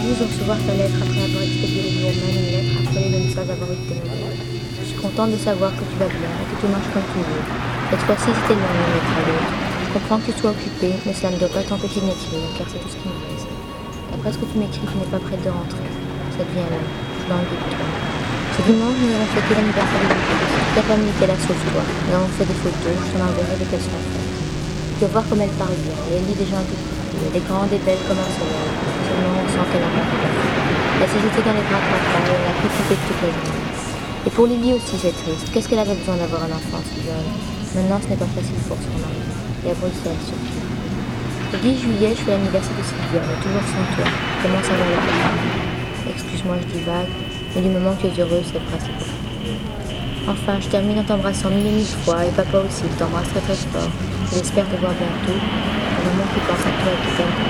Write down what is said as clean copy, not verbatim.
juste de recevoir ta lettre après avoir expédié le jour même une lettre affolée de ne pas avoir eu de tes nouvelles. Je suis contente de savoir que tu vas bien et que tu marches comme tu veux. Cette fois-ci, c'était loin d'une lettre à l'autre. Je comprends que tu sois occupé, mais cela ne doit pas t'empêcher de m'écrire, car c'est tout ce qui me reste. D'après ce que tu m'écris, tu n'es pas prête de rentrer. Ça devient long. Je suis dans le doute, toi. Ce dimanche, nous avons fêté l'anniversaire de Lucie. Toute la famille était là sauf toi. Nous avons fait des photos, je t'en enverrai dès qu'elles seront faites. Tu vas voir comme elle parle bien. Elle lit des gens un peu plus vieux. Elle est grande et belle comme un soleil. Seulement, on sent qu'elle n'a pas de vie. Elle s'est jetée dans les bras de papa et elle a profité de toute la journée. Et pour Lily aussi, c'est triste. Qu'est-ce qu'elle avait besoin d'avoir un enfant si jeune? Maintenant, ce n'est pas facile pour son mari. Et à Bruxelles, surtout. Le 10 juillet, je fais l'anniversaire de Sylvia, mais toujours sans toi. Comment ça va la famille? Excuse-moi, je divague, mais du moment que tu es heureuse, c'est le principal. Enfin, je termine en t'embrassant mille et mille fois, et papa aussi, il t'embrasse très très fort. J'espère te voir bientôt, au moment qu'il pense à toi et qu'il t'aime.